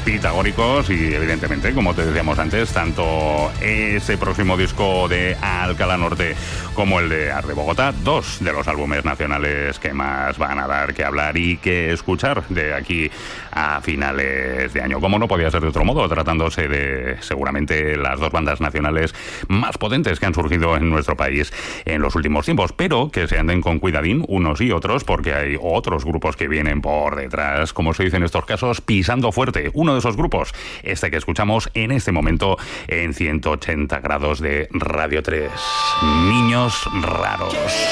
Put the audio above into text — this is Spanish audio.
pitagóricos y, evidentemente, como te decíamos antes, tanto ese próximo disco de Alcalá Norte como el de Art de Bogotá, dos de los álbumes nacionales que más van a dar que hablar y que escuchar de aquí a finales de año. Como no podía ser de otro modo, tratándose de seguramente las dos bandas nacionales más potentes que han surgido en nuestro país en los últimos tiempos, pero que se anden con cuidadín unos y otros, porque hay otros grupos que vienen por detrás, como se dice en estos casos, pisando fuerte. Uno de esos grupos, este que escuchamos en este momento en 180 grados de Radio 3. Niños Raros.